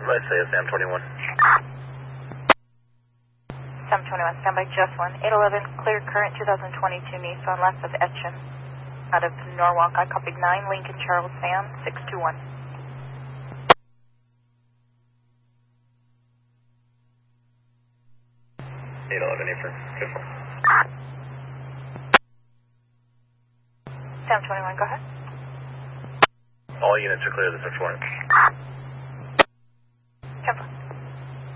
Let's say it's Sam21. Sam21, standby just one. 811, clear current 2022 Nissan left of Etchen. Out of Norwalk, I copied 9, Lincoln Charles Sam, 621. Sam21, go ahead. All units are clear this morning.